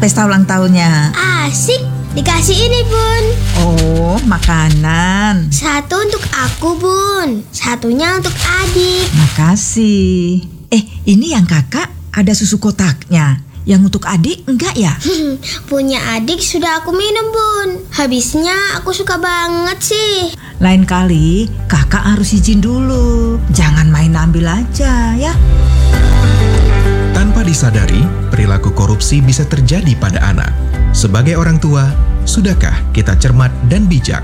pesta ulang tahunnya? Asik, dikasih ini Bun. Oh, makanan. Satu untuk aku Bun, satunya untuk adik. Makasih. Ini yang kakak ada susu kotaknya. Yang untuk adik enggak ya? Punya adik sudah aku minum Bun. Habisnya aku suka banget sih. Lain kali kakak harus izin dulu. Jangan main ambil aja ya. Tanpa disadari, perilaku korupsi bisa terjadi pada anak. Sebagai orang tua, sudahkah kita cermat dan bijak?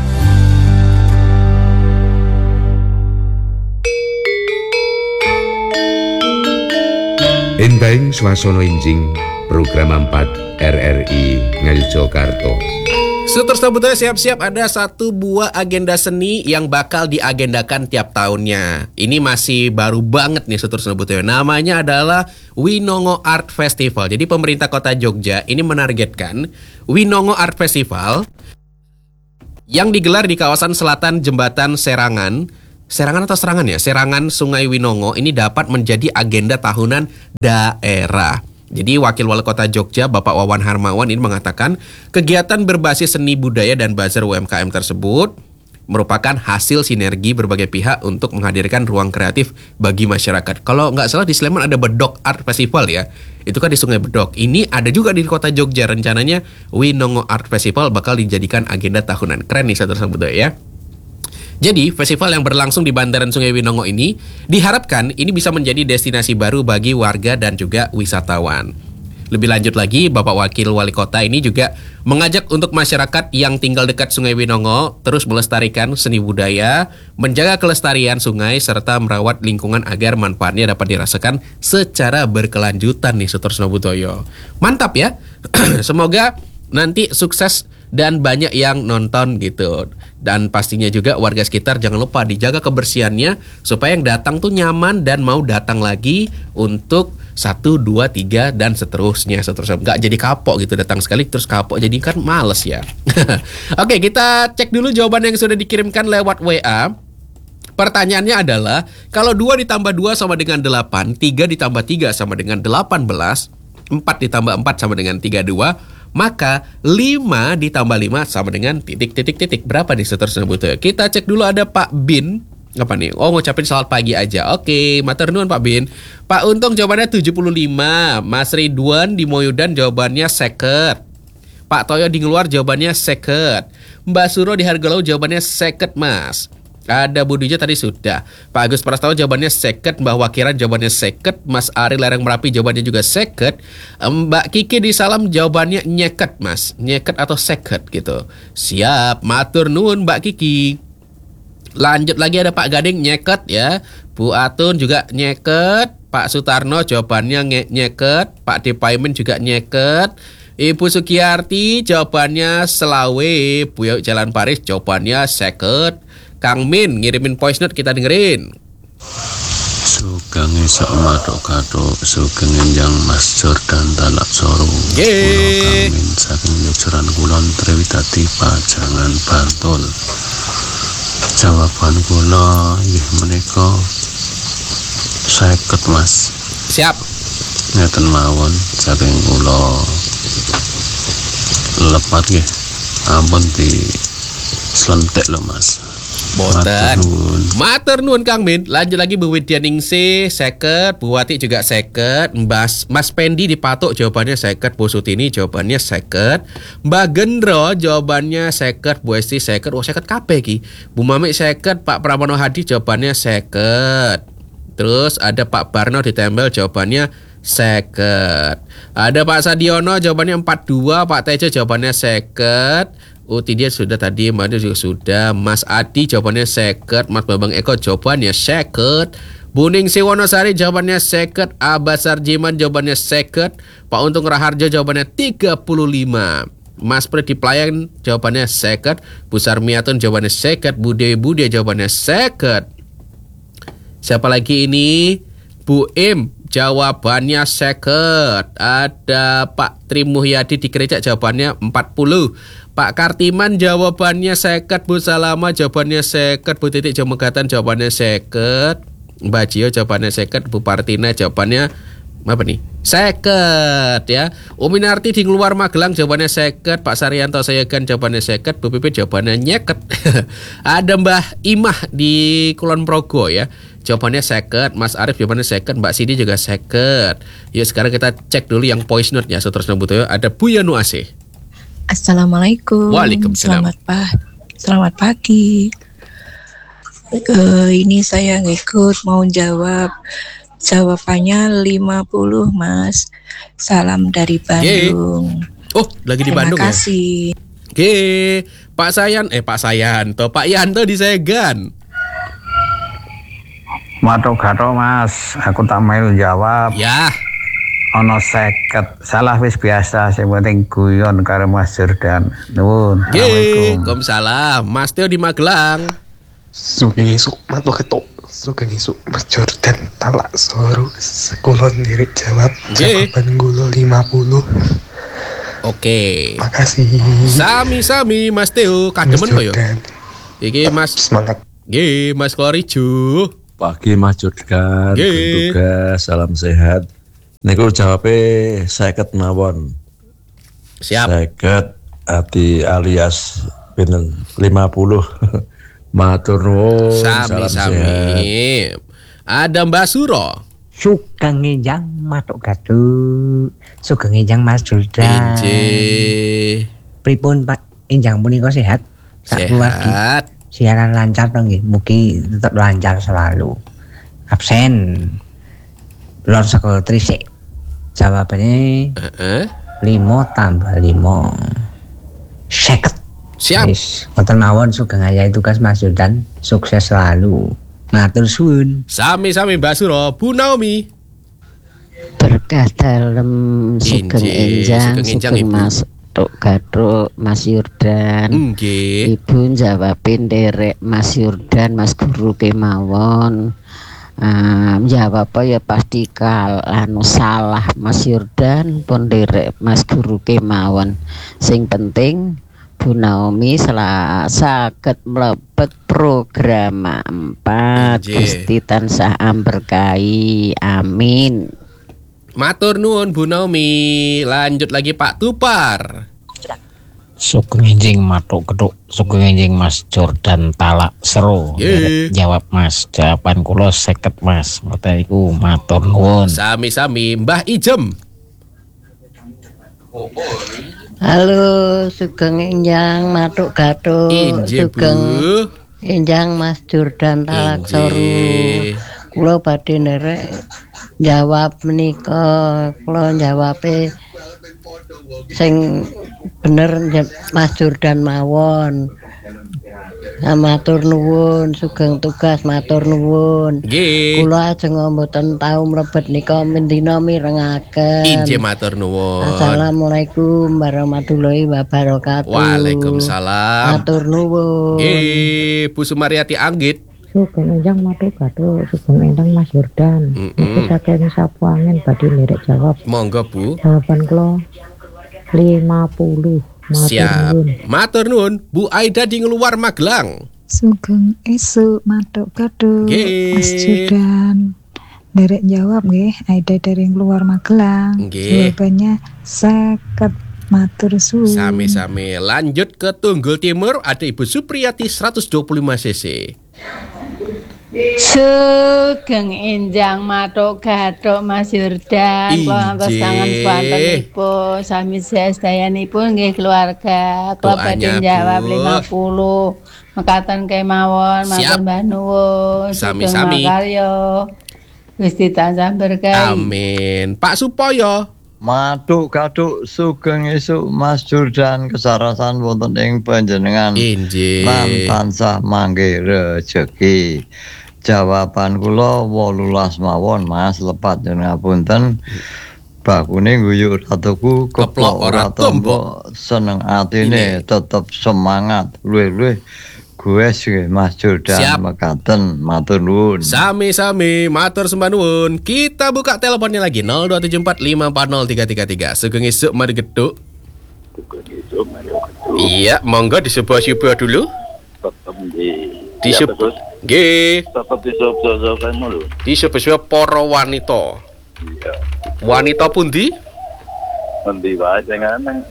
Enteng swasana enjing program 4 RRI Ngayogyakarta. Seterusnya budaya siap-siap ada satu buah agenda seni yang bakal diagendakan tiap tahunnya. Ini masih baru banget nih seterusnya budaya. Namanya adalah Winongo Art Festival. Jadi pemerintah kota Jogja ini menargetkan Winongo Art Festival yang digelar di kawasan selatan jembatan Serangan Sungai Winongo ini dapat menjadi agenda tahunan daerah. Jadi Wakil Wali Kota Jogja Bapak Wawan Harmawan ini mengatakan kegiatan berbasis seni budaya dan bazar UMKM tersebut merupakan hasil sinergi berbagai pihak untuk menghadirkan ruang kreatif bagi masyarakat. Kalau nggak salah di Sleman ada Bedok Art Festival ya. Itu kan di Sungai Bedok. Ini ada juga di Kota Jogja. Rencananya Winongo Art Festival bakal dijadikan agenda tahunan. Keren nih satu budaya ya. Jadi, festival yang berlangsung di bantaran Sungai Winongo ini diharapkan ini bisa menjadi destinasi baru bagi warga dan juga wisatawan. Lebih lanjut lagi, Bapak Wakil Wali Kota ini juga mengajak untuk masyarakat yang tinggal dekat Sungai Winongo terus melestarikan seni budaya, menjaga kelestarian sungai, serta merawat lingkungan agar manfaatnya dapat dirasakan secara berkelanjutan nih, Sutorsno Budoyo. Mantap ya. Semoga nanti sukses dan banyak yang nonton gitu. Dan pastinya juga warga sekitar jangan lupa dijaga kebersihannya supaya yang datang tuh nyaman dan mau datang lagi untuk 1, 2, 3 dan seterusnya. Nggak jadi kapok gitu, datang sekali terus kapok, jadi kan males ya. Oke, kita cek dulu jawaban yang sudah dikirimkan lewat WA. Pertanyaannya adalah, kalau 2 ditambah 2 sama dengan 8, 3 ditambah 3 sama dengan 18, 4 ditambah 4 sama dengan 32, maka 5 ditambah 5 sama dengan titik. Berapa nih seterusnya butuh? Kita cek dulu, ada Pak Bin. Apa nih? Oh, ngucapin selamat pagi aja. Oke, matur nuwun Pak Bin. Pak Untung jawabannya 75. Mas Ridwan di Moyudan jawabannya 50. Pak Toyo di Ngeluar jawabannya 50. Mbak Suro di Hargalaw jawabannya 50, Mas. Ada Budijo tadi sudah. Pak Agus Prastawa jawabannya 50. Mbak Wakiran jawabannya 50. Mas Ari Lereng Merapi jawabannya juga 50. Mbak Kiki di Salam jawabannya nyeket, Mas. Nyeket atau 50 gitu. Siap, matur nuwun Mbak Kiki. Lanjut lagi ada Pak Gading nyeket ya. Bu Atun juga nyeket. Pak Sutarno jawabannya nyeket. Pak Depaimin juga nyeket. Ibu Sukiyarti jawabannya selawe. Bu Yuk Jalan Paris jawabannya 50. Kang Min ngirimin voice note, kita dengerin. Sugeng esok matok-katok, sugeng enjang Mas Jordan Talak Soro. Kula Kang Min saking Yojoran Kulon Trewitati Pajangan Bantul. Jawaban kula inggih menika 50, Mas. Siap. Ngeten mawon saking kula lepat nggih. Ampun di slentek lho, Mas. Boten. Matur nuwun Kang Min. Lanjut lagi Bu Widyaningsih 50, Bu Wati juga 50, Mas Pendi di Patok jawabannya 50, Bu Sutini jawabannya 50, Mbak Gendro jawabannya 50, Bu Esti 50, 50 kabeh iki. Bu Mami 50, Pak Pramono Hadi jawabannya 50. Terus ada Pak Barno di Tembel jawabannya 50. Ada Pak Sadiono jawabannya 42, Pak Tejo jawabannya 50. Dia sudah tadi, Madu juga sudah. Mas Adi jawabannya 50. Mas Babang Eko jawabannya 50. Buning Siwonosari jawabannya 50. Abbas Sarjiman jawabannya 50. Pak Untung Raharjo jawabannya 35. Mas Predi Pelayan jawabannya 50. Bu Sarmiatun jawabannya 50. Bu Dewi Budia jawabannya 50. Siapa lagi ini? Bu Im jawabannya 50. Ada Pak Tri Muhyadi di Gereja jawabannya 40. Pak Kartiman jawabannya 50. Bu Salama jawabannya 50. Bu Titik Jomegatan jawabannya 50. Mbak Jio jawabannya 50. Bu Partina jawabannya Apa nih? Seket ya. Uminarti di Luar Magelang jawabannya seket. Pak Saryanto Sayegan jawabannya seket. Bu Pipi jawabannya nyeket. Ada Mbah Imah di Kulon Progo ya. Jawabannya seket. Mas Arif jawabannya seket. Mbak Sidi juga seket. Yuk sekarang kita cek dulu yang voice note-nya. Saudara Butoyo. Ada Buya Nuasih. Assalamualaikum. Waalaikumsalam. Selamat pagi. Ini saya ngikut mau jawab. Jawabannya 50, Mas. Salam dari Bandung. Oh, lagi di Bandung Terima kasih. ya? Oke, Pak Sayanto, Pak Yanto di Segan. Mato-gato Mas, aku tak mau jawab. Ya. Ono seket, salah wis biasa, sing penting guyon karo Mas Jordan. Nuwun. Assalamualaikum. Waalaikumsalam. Mas Teo di Magelang. Sugeng isuk mato-gato. Sugeng isuk Mas Jordan talak soru sekulon diri jawab. Jawaban gulo 50. Oke. Makasih. Sami-sami Mas Teo, kademen kok yo. Iki Mas semangat. Nggih, Mas Klorijo. Pagi Mas Jordan, tugas, salam sehat. Niku jawabnya seket mawon. Siap. Seket ati alias pinten 50. Matur nuwun, salam sehat. Sami-sami. Ada Mbak Suro. Sugeng enjang matuk gatu. Sugeng enjang Mas Jordan. Injih. Pripun Pak enjang punika sehat? Sehat. Siaran lancar to nggih. Mugi tetep lancar selalu. Absen. Lor sekolah trisik. Jawabannya 5 tambah 5 50. Siap. Wonten mawon sugeng ayahi tugas Mas Jordan. Sukses selalu. Matur suwun. Sami-sami Mbak Suro. Bu Naomi. Berkah dalem sugeng enjang sugeng Ibu. Mas Tok Gaduk Mas Jordan. Nggih. Ibu jawabin derek Mas Jordan Mas Guru kemawon. Jawab apa ya pasti salah Mas Jordan pun derek Mas Guru kemawon. Sing penting Bu Naomi saged mlebet program 4. Gusti tansah amberkahi. Amin. Matur nuwun Bu Naomi. Lanjut lagi Pak Tupar. Sugeng enjing matuk geduk, sugeng enjing Mas Jordan talak seru. Jawab Mas, jawaban kula 50 Mas. Ngoten iku matur nuwun. Sami-sami Mbah Ijem. Halo, sugeng enjang matuk gatuk. Sugeng enjang Mas Jordan talak seru. Kula badhe nderek jawab menika, kula jawabe sing bener Mas Jordan mawon. Matur nuwun, sugeng tugas matur nuwun. Kula ajeng mboten tau mlebet nika mendina mirengaken. Injih matur nuwun. Assalamualaikum warahmatullahi wabarakatuh. Waalaikumsalam. Matur nuwun. Bu Sumaryati Anggit. Sugeng enjang matur gatuk, sugeng enjang Mas Jordan. Iki saking sapu angin badhe lirik jawab. Monggo Bu. Jawaban kula 50. Siap. Matur nuwun Bu Aida di Luar Magelang. Sugeng esuk matuk gatuk Mas Jordan. Derek jawab nggih, Aida dari Luar Magelang. Jawabannya 50. Matur suwun. Sami-sami. Lanjut ke Tunggul Timur, ada Ibu Supriyati 125 cc. Sugeng enjang matuk gatuk Mas Jordan. Kula ngantos sangen swantenipun sami sedayanipun nggih keluarga. Kula badhe jawab 50. Mekaten kemawon matur mbah nuwun. Sami-sami. Gusti tansah berkahi. Amin. Pak Supoyo. Matuk gatuk sugeng esuk Mas Jordan kesarasan wonten ing panjenengan. Lan tansah mangke rejeki. Jawaban kula 18 mawon Mas, lepat ngapunten. Bakune guyu ratuku keplok ora tombo, seneng atine tetep semangat. Luwih-luwih gues Mas Jordan mekaten matur nuwun. Sami-sami matur sembah nuwun. Kita buka teleponnya lagi 02745403333. Sugeng esuk mari geduk. Iya, monggo disebut-sebut dulu. Disebut. Nggih. Tetep disebut-sebut mulu. Disebut para wanita. Iya. Wanita pundi? Endi wae sing aneh.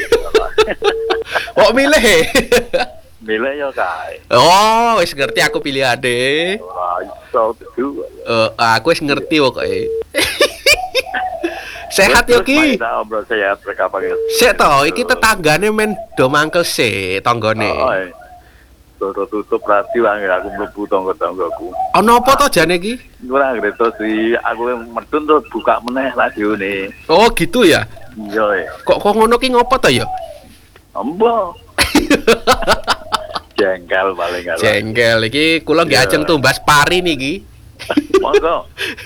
Kok milih? Milih ya kae. Oh, wis ngerti aku pilih ade. Ora iso kudu. Aku wis ngerti pokoke. Sehat yo Ki. Sehat rekapange. Sik to, iki tetanggane men do mangkel sik tanggane. Loro tutup radio aku mlebu tangga-tanggaku. Ana apa to jane iki? Ora ngerti sih, aku medun terus buka meneh radione. Oh, gitu ya? Iya. Kok ngono ki ngopo to ya? Ambo. Jengkel paling ala. Jengkel iki kula nggih ajeng tumbas pari niki. Monggo.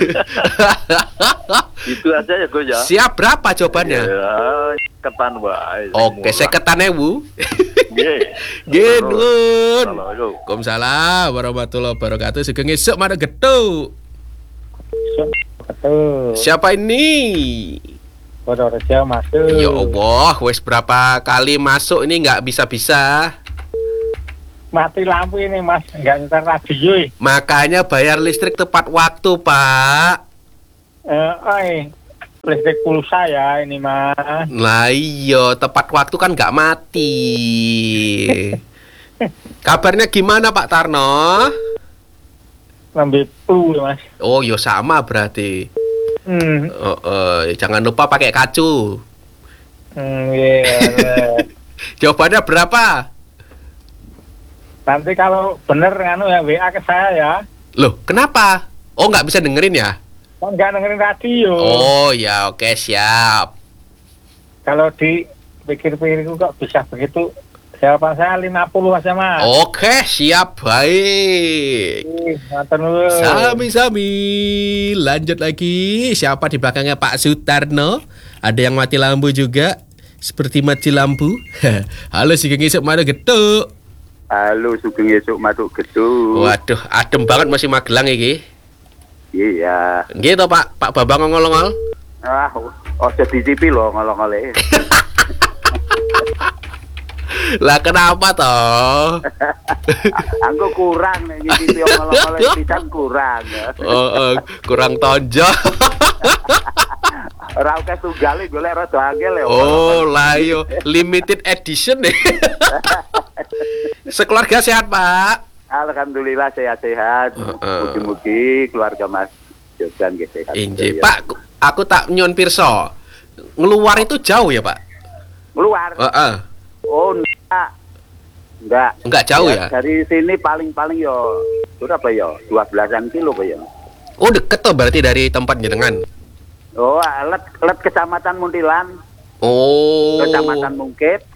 Itu aja ya Gus ya. Siap berapa jawabannya? Ya, ketan wae. Oke, 50.000. Nggih. Nggih, nuwun. Waalaikumsalam warahmatullahi wabarakatuh. Sugeng esuk mana getuk. Siapa ini? Purworejo masuk. Ya Allah, wes berapa kali masuk ini nggak bisa-bisa. Mati lampu ini Mas, nggak nyetar radio. Makanya bayar listrik tepat waktu, Pak. Listrik pulsa ya ini Mas. Lah iya, tepat waktu kan nggak mati. Kabarnya gimana Pak Tarno? Lambepu Mas. Oh, yo sama berarti. Jangan lupa pakai kacu. Jawabannya berapa? Nanti kalau bener nganu ya WA ke saya ya. Loh, kenapa? Oh, nggak bisa dengerin ya? Oh, nggak dengerin radio. Oh ya, oke, siap. Kalau dipikir-pikirku kok bisa begitu. Jawaban saya 50 aja Mas. Oke, siap, baik. Sami-sami. Lanjut lagi. Siapa di belakangnya Pak Sutarno? Ada yang mati lampu juga. Seperti mati lampu. Halo, Sugeng esuk mana getuk. Halo, Sugeng esuk matuk gedung. Waduh, adem banget masih Magelang iki. Iya. Gitu Pak Babang ngolong-ngol. Ojo dicipi lho ngolong-ngole. Lah kenapa toh? Angko kurang nek ngicipi ngolong-ngole pisan kurang. Kurang tonjol. Ora akeh tunggale golek rada angel ya. Oh, lah yo limited edition deh. Sekeluarga sehat, Pak? Alhamdulillah sehat-sehat. Mugi-mugi keluarga Mas Jodan nggih sehat. Injih, Pak, aku tak nyon pirsa. Ngeluar itu jauh ya, Pak? Ngeluar? Oh, enggak. Enggak jauh ya? Dari sini paling-paling yo berapa ya? 12-an kilo Pak ya. Oh, deket tuh berarti dari tempat jenengan. Oh, let Kecamatan Muntilan. Oh. Kecamatan Mungkit.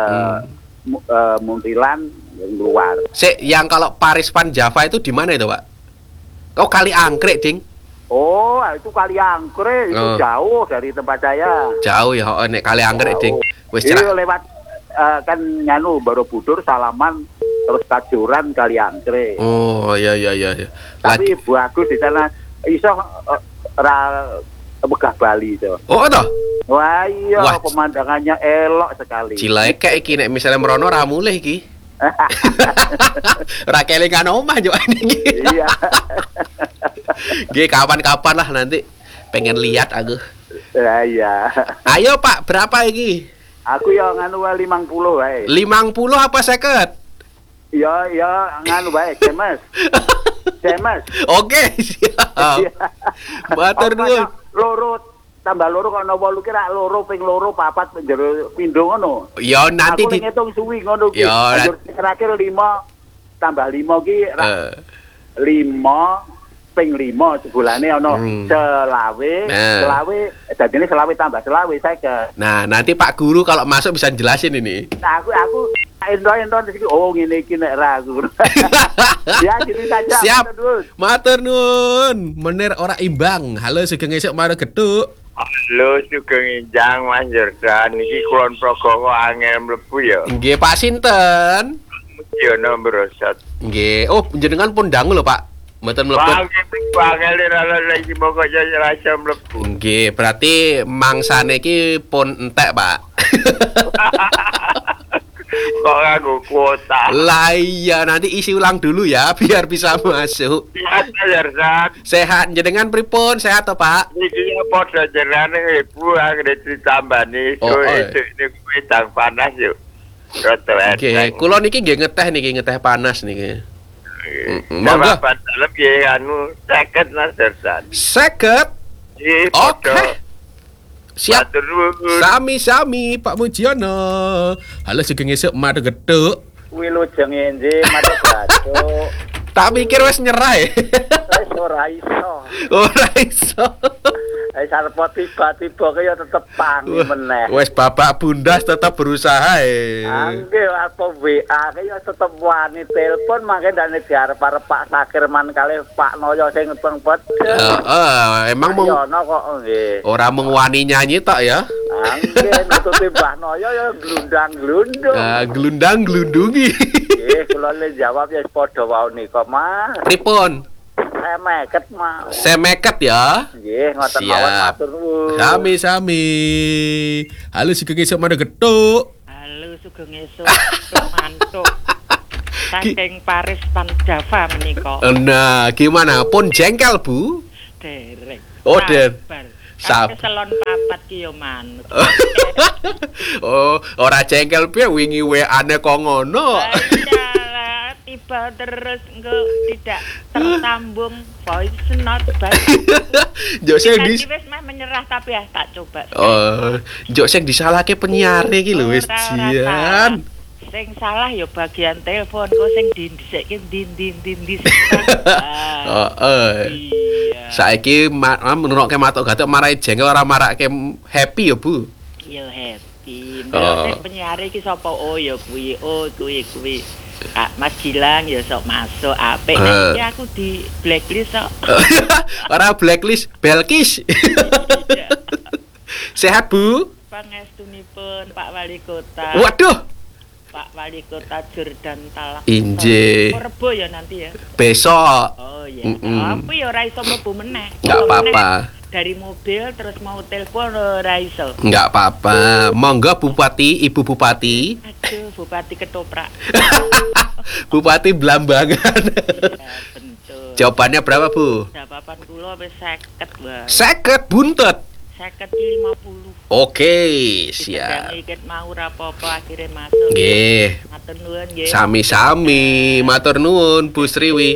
Muntilan yang keluar. Yang kalau Parispan Java itu di mana itu, Pak? Oh, Kali Angkrek, Ding. Oh, itu Kali Angkrek, itu jauh dari tempat saya. Jauh ya, nek Kali Angkrek, Ding. Wis lewat kan nyanu Borobudur salaman terus Kajuran Kali Angkrek. Oh, iya. Tapi bagus di sana. Iso megah Bali itu. Oh, toh? Wah iya, pemandangannya elok sekali. Cileke iki nek misalnya merono ra mulih iki. Ra kelingan omah yo iki. Iya. Nggih, kapan-kapan lah nanti pengen lihat aku. Iya. Ayo Pak, berapa iki? Aku ya nganu 50 wae. 50 apa 50? Ya nganu wae, Cemes. Oke, siap. Matur nuwun. Loro tambah loro kok ana 8 ki rak loro ping loro papat njero pindho ngono. Ya nanti aku ngitung suwi ngono ki. Terakhir 5 tambah 5 ki rak 5 ping 5 sebulane ana selawe dadine selawe tambah selawe 50. Nah, nanti Pak Guru kalau masuk bisa jelasin ini. Nah, aku endo-endo iki ngene iki nek ra aku. Ya, gitu saja. Siap. Matur nuwun. Menir ora imbang. Halo, Sugeng esuk maro geduk. Halo, Sugeng Enjang Mas Jordan. Iki Kulon Progo angel mlebu ya. Nggih, Pak sinten? Mujiono Brosot. Nggih. Oh, jenengan pun dangu lho, Pak. Mboten mlebu. Angel lagi pokoke rasa mlebu. Nggih, berarti mangsane iki pun entek, Pak. Kok nganggo kuota? Lah iya, nanti isi ulang dulu ya biar bisa masuk. Sehat Zerdan. Sehat jenengan pripun? Sehat toh, Pak? Iki ya padha jenengan ibu anggere ditambani itu kuwi tang panas yuk. Oke, kula niki nggih ngeteh panas niki. Monggo dalem nggih anu 50 Mas Zerdan. 50? Oke. Siap. Sami-sami Pak Mujiono. Halo Sugeng Esuk Madu Geduk. Kuwi lujeng enje Madu Geduk. Tak mikir wis nyerah. Wis ora iso. Ora iso. Sarpo tiba-tiba kaya tetep pangi meneh. Wes bapak bundas tetap berusaha Angge apa WA kaya tetep wani telepon mangke ndane diarep-arep Pak Sakirman kalih Pak Noyo sing ngepeng pedhe. Emang mung kok nggih. Ora mung wani nyanyi tok ya. Angge nututi Mbah Noyo ya glundang-glundung. Glundang-glundungi. Nggih, kula le jawab ya padha wae nika, Mas. Pripun? Semeket mau. Semeket ya. Nggih, ngoten mawon matur nuwun. Sami-sami. Halo Sugeng Esuk Madu Geduk. Halo Sugeng Esuk mantuk. Saking Paris Pan Java menika. Nah, gimana? Pun jengkel, Bu? Derek. Oh, der. Sampai selon papat ki yo manut. Oh, ora jengkel piye wingi WA-ne kok ngono. Tiba terus tidak tersambung voice note baik. Jok sing wis meh menyerah tapi ya tak coba. Oh, jok sing disalahke penyiar iki lho wis jian. Sing salah ya bagian telepon kok sing dindhikke din. Saiki menurokke matuk gatuk marai jengkel ora marake happy ya, Bu. Ya happy. Sing penyiar iki sapa? Oh ya kuwi. Oh kuwi. Mas Gilang ya sok masuk apik nek aku di blacklist kok. Ora blacklist, Belkis. Sehat, Bu? Pangestunipun Pak Wali Kota. Waduh. Pak Wali Kota Jordan Talak. Inje. Rebo ya nanti ya. Besok. Oh iya. Aku ya ora iso mlebu meneh. Enggak apa-apa. Dari mobil terus mau telepon ora iso. Enggak apa-apa. Monggo Bupati, Ibu Bupati. Aduh, Bupati ketoprak. Bupati Blambangan. Jawabannya berapa, Bu? Jawaban kula wis 50, Bang. 50 buntut. 50. Oke, siap. Iket mau ora apa-apa akhire masuk. Nggih. Matur nuwun nggih. Sami-sami, matur nuwun Bu Sriwi.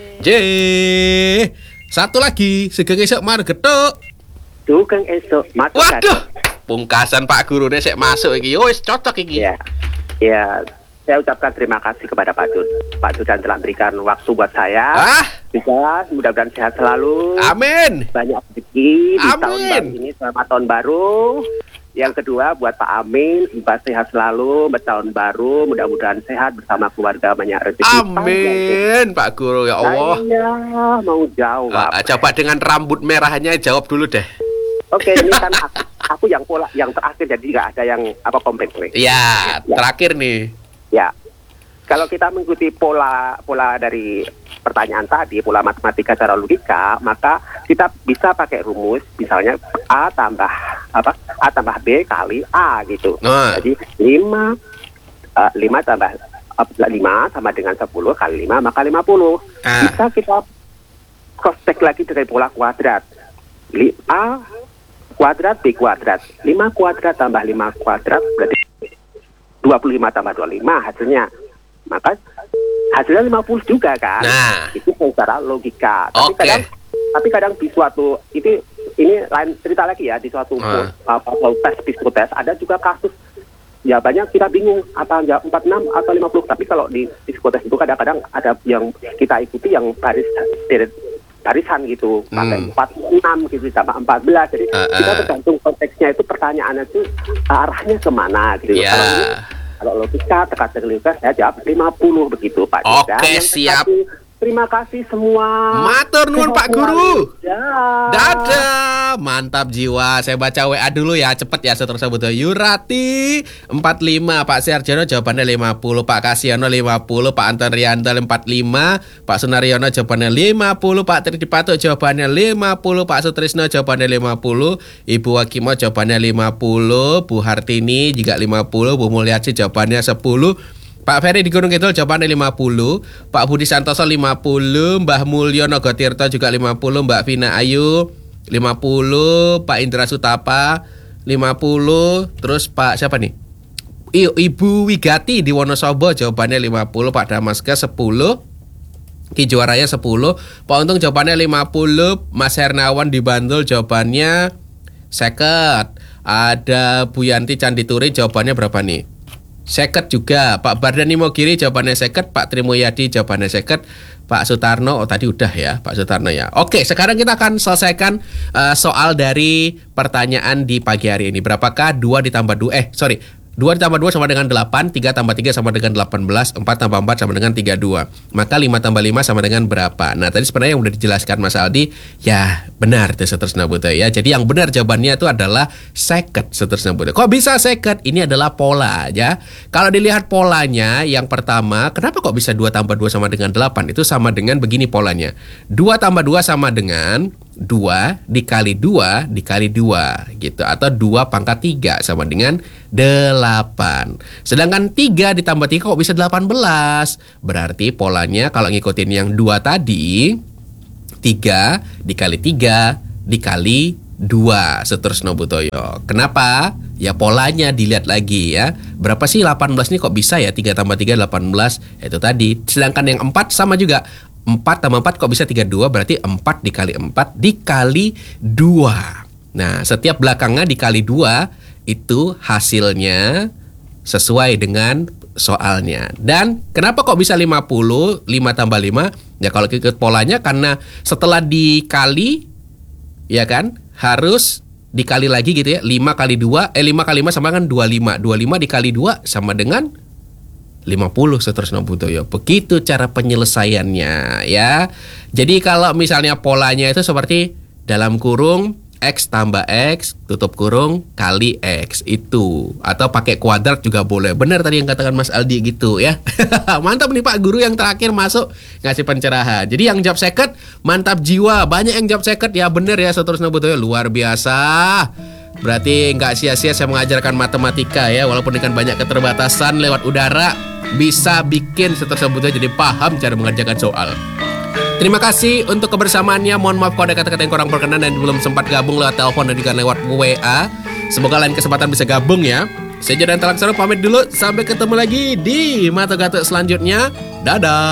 Satu lagi, Sugeng Esuk Madu Geduk. Sugeng Esuk Madu Geduk. Waduh, pungkasan Pak Gurune sik masuk iki. Wis cocok iki. Ya, saya ucapkan terima kasih kepada Pak Dudan telah berikan waktu buat saya. Bisa mudah-mudahan sehat selalu. Amin. Banyak rezeki di tahun baru ini, selamat tahun baru. Yang kedua buat Pak Amin, juga sehat selalu bertahun baru, mudah-mudahan sehat bersama keluarga, banyak rezeki. Amin, Pak Guru ya Allah. Saya mau jawab. Coba dengan rambut merahnya jawab dulu deh. Oke, ini kan aku yang terakhir jadi nggak ada yang kompleks nih. Ya, terakhir nih. Ya, kalau kita mengikuti pola dari pertanyaan tadi, pola matematika secara logika, maka kita bisa pakai rumus, misalnya A tambah B kali A gitu. Jadi 5 tambah 5 sama dengan 10 kali 5 maka 50. Bisa kita cross check lagi dengan pola kuadrat. A kuadrat B kuadrat. 5 kuadrat tambah 5 kuadrat berarti 25 tambah 25 hasilnya. Maka hasilnya 50 juga kan. Itu secara logika. Tapi kadang di suatu ini lain cerita lagi ya, di suatu tes psikotes ada juga kasus ya banyak kita bingung apa 46 atau 50. Tapi kalau di psikotes itu kadang-kadang ada yang kita ikuti yang barisan gitu, pakai 46 gitu sama 14. Jadi kita tergantung konteksnya, itu pertanyaannya itu arahnya kemana gitu. Kalau logika, teka-teki logika saya jawab 50 begitu Pak. Oke, siap. Terima kasih semua. Matur nuwun Pak Guru. Dadah. Dadah. Mantap jiwa. Saya baca WA dulu ya, cepet ya seterusnya betul. Yurati 45, Pak Sarjono jawabannya 50, Pak Kasiano 50, Pak Anton Rianto 45, Pak Sunaryono jawabannya 50, Pak Tridipato jawabannya 50, Pak Sutrisno jawabannya 50, Ibu Wakimo jawabannya 50, Bu Hartini juga 50, Bu Mulyati jawabannya 10, Pak Ferry di Gunung Kidul jawabannya 50, Pak Budi Santoso 50, Mbah Mulyo Nogotirto juga 50, Mbak Vina Ayu 50, Pak Indra Sutapa 50, terus Pak siapa nih? Ibu Wigati di Wonosobo jawabannya 50, Pak Damaska 10, Ki Juaraya 10, Pak Untung jawabannya 50, Mas Hernawan di Bantul jawabannya 50, ada Bu Yanti Candituri jawabannya berapa nih? 50 juga. Pak Bardani Mogiri jawabannya 50, Pak Trimoyadi jawabannya 50, Pak Sutarno tadi udah ya, Pak Sutarno ya. Oke, sekarang kita akan selesaikan soal dari pertanyaan di pagi hari ini. Berapakah 2 ditambah 2 ditambah 2 sama dengan 8, 3 tambah 3 sama dengan 18, 4 tambah 4 sama dengan 32. Maka 5 tambah 5 sama dengan berapa? Nah, tadi sebenarnya yang udah dijelaskan Mas Aldi, ya benar itu seterusnya Buta ya. Jadi yang benar jawabannya itu adalah 50 seterusnya Buta. Kok bisa 50? Ini adalah pola ya. Kalau dilihat polanya, yang pertama, kenapa kok bisa 2 tambah 2 sama dengan 8? Itu sama dengan begini polanya. 2 tambah 2 sama dengan 2 dikali 2 dikali 2 gitu, atau 2 pangkat 3 sama dengan 8. Sedangkan 3 ditambah 3 kok bisa 18? Berarti polanya kalau ngikutin yang 2 tadi, 3 dikali 3 dikali 2 seterusnya Butoyo. Kenapa? Ya polanya dilihat lagi ya. Berapa sih 18 ini kok bisa ya 3 tambah 3 18? Itu tadi. Sedangkan yang 4 sama juga. 4 tambah 4 kok bisa 32, berarti 4 dikali 4 dikali 2. Nah, setiap belakangnya dikali 2 itu hasilnya sesuai dengan soalnya. Dan kenapa kok bisa 50? 5 tambah 5? Ya kalau ikut polanya karena setelah dikali, ya kan, harus dikali lagi gitu ya. 5 kali 5 kali 5 sama dengan 25. 25 dikali 2 sama dengan 50 seterusnya Butoyo. Begitu cara penyelesaiannya ya. Jadi kalau misalnya polanya itu seperti dalam kurung X tambah X tutup kurung kali X itu, atau pakai kuadrat juga boleh. Benar tadi yang katakan Mas Aldi gitu ya. Mantap nih Pak Guru yang terakhir masuk ngasih pencerahan. Jadi yang jawab 50 mantap jiwa. Banyak yang jawab 50 ya, bener ya seterusnya Butoyo. Luar biasa. Berarti nggak sia-sia saya mengajarkan matematika ya. Walaupun dengan banyak keterbatasan lewat udara, bisa bikin seterusnya Butoyo jadi paham cara mengerjakan soal. Terima kasih untuk kebersamaannya. Mohon maaf kalau ada kata-kata yang kurang berkenan dan belum sempat gabung lewat telepon dan juga lewat WA. Semoga lain kesempatan bisa gabung ya. Saya Jordan Talaksoro pamit dulu. Sampai ketemu lagi di Mata Gatuk selanjutnya. Dadah.